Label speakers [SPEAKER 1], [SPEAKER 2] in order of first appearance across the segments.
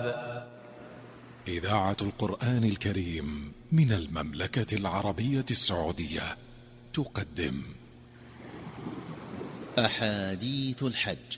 [SPEAKER 1] الوهاب.
[SPEAKER 2] إذاعة القرآن الكريم من المملكة العربية السعودية تقدم
[SPEAKER 3] أحاديث الحج،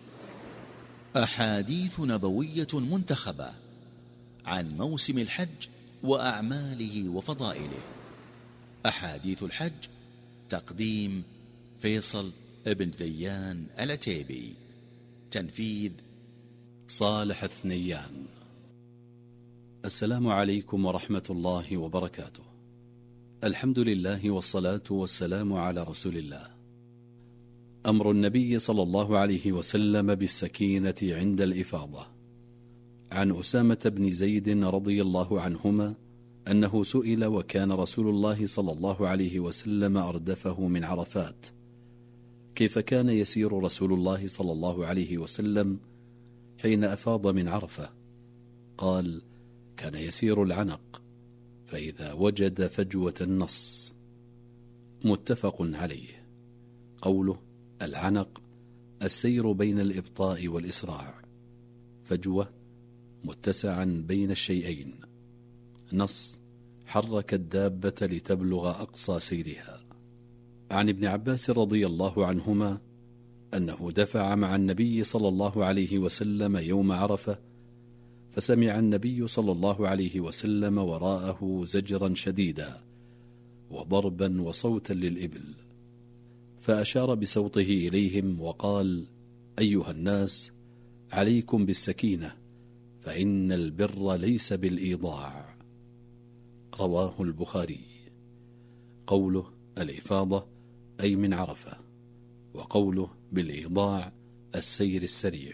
[SPEAKER 3] أحاديث نبوية منتخبة عن موسم الحج وأعماله وفضائله. أحاديث الحج، تقديم فيصل ابن ذيان العتيبي، تنفيذ صالح الثنيان.
[SPEAKER 4] السلام عليكم ورحمة الله وبركاته. الحمد لله والصلاة والسلام على رسول الله. أمر النبي صلى الله عليه وسلم بالسكينة عند الإفاضة. عن أسامة بن زيد رضي الله عنهما أنه سئل وكان رسول الله صلى الله عليه وسلم أردفه من عرفات: كيف كان يسير رسول الله صلى الله عليه وسلم حين أفاض من عرفة؟ قال: كان يسير العنق، فإذا وجد فجوة النص. متفق عليه. قوله العنق السير بين الإبطاء والإسراع، فجوة متسعا بين الشيئين، نص حرك الدابة لتبلغ أقصى سيرها. عن ابن عباس رضي الله عنهما أنه دفع مع النبي صلى الله عليه وسلم يوم عرفة، فسمع النبي صلى الله عليه وسلم وراءه زجرا شديدا وضربا وصوتا للإبل، فأشار بصوته إليهم وقال: أيها الناس، عليكم بالسكينة، فإن البر ليس بالإيضاع. رواه البخاري. قوله الإفاضة أي من عرفة، وقوله بالإيضاع السير السريع.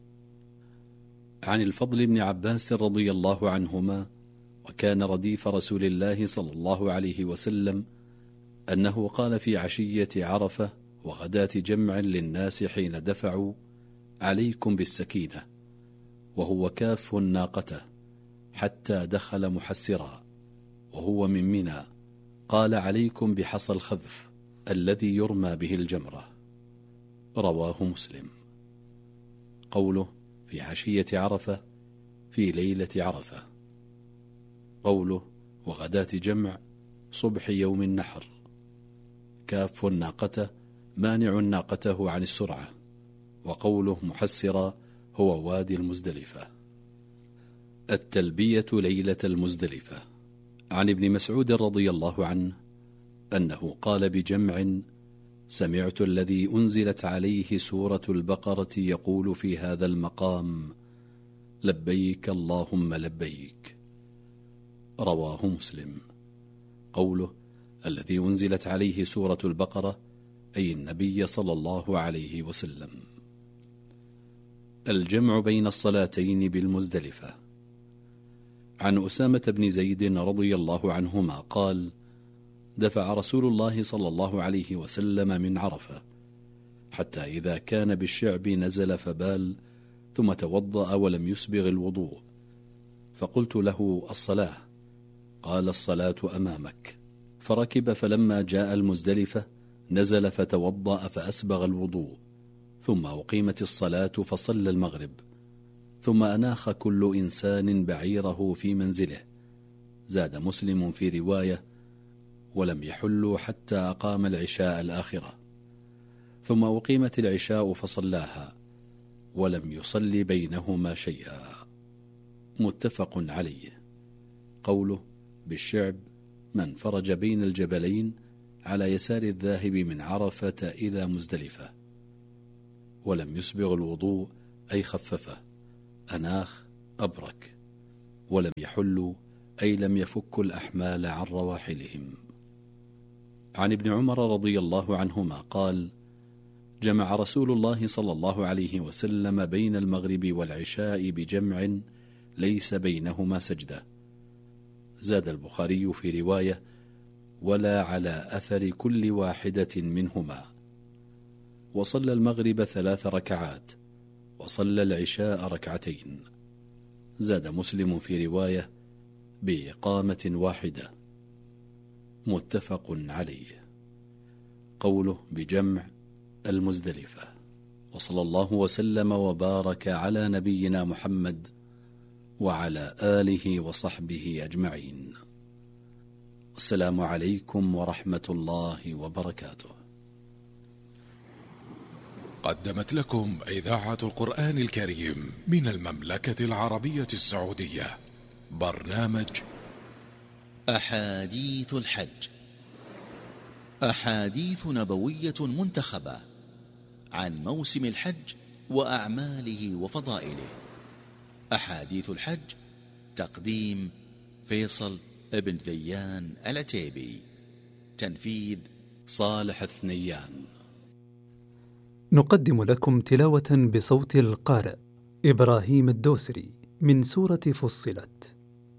[SPEAKER 4] عن الفضل بن عباس رضي الله عنهما، وكان رديف رسول الله صلى الله عليه وسلم، أنه قال في عشية عرفة وغداة جمع للناس حين دفعوا: عليكم بالسكينة، وهو كاف ناقته حتى دخل محسرا وهو من منى، قال: عليكم بحصى الخذف الذي يرمى به الجمرة. رواه مسلم. قوله في عشية عرفة في ليلة عرفة. قوله وغداة جمع صبح يوم النحر. كاف ناقته مانع ناقته عن السرعة. وقوله محسرا هو وادي المزدلفة. التلبية ليلة المزدلفة. عن ابن مسعود رضي الله عنه أنه قال بجمع: سمعت الذي أنزلت عليه سورة البقرة يقول في هذا المقام: لبيك اللهم لبيك. رواه مسلم. قوله الذي أنزلت عليه سورة البقرة أي النبي صلى الله عليه وسلم. الجمع بين الصلاتين بالمزدلفة. عن أسامة بن زيد رضي الله عنهما قال: دفع رسول الله صلى الله عليه وسلم من عرفة، حتى إذا كان بالشعب نزل فبال، ثم توضأ ولم يسبغ الوضوء، فقلت له: الصلاة؟ قال: الصلاة أمامك. فركب، فلما جاء المزدلفة نزل فتوضأ فأسبغ الوضوء، ثم أقيمت الصلاة فصلى المغرب، ثم أناخ كل إنسان بعيره في منزله. زاد مسلم في رواية: ولم يحلوا حتى أقام العشاء الآخرة، ثم أقيمت العشاء فصلاها، ولم يصل بينهما شيئا. متفق عليه. قوله بالشعب من فرج بين الجبلين على يسار الذاهب من عرفة إلى مزدلفة. ولم يسبغ الوضوء أي خففه، أناخ أبرك. ولم يحلوا أي لم يفكوا الأحمال عن رواحلهم. عن ابن عمر رضي الله عنهما قال: جمع رسول الله صلى الله عليه وسلم بين المغرب والعشاء بجمع ليس بينهما سجدة. زاد البخاري في رواية: ولا على أثر كل واحدة منهما. وصلى المغرب 3 ركعات، وصلى العشاء 2 ركعتين. زاد مسلم في رواية: بإقامة واحدة. متفق عليه. قوله بجمع المزدلفة. وصلى الله وسلم وبارك على نبينا محمد وعلى آله وصحبه أجمعين. السلام عليكم ورحمة الله وبركاته.
[SPEAKER 2] قدمت لكم إذاعة القرآن الكريم من المملكة العربية السعودية برنامج
[SPEAKER 3] أحاديث الحج، أحاديث نبوية منتخبة عن موسم الحج وأعماله وفضائله. أحاديث الحج، تقديم فيصل ابن ذيان العتيبي، تنفيذ
[SPEAKER 4] صالح الثنيان.
[SPEAKER 1] نقدم لكم تلاوة بصوت القارئ إبراهيم الدوسري من سورة فصلت.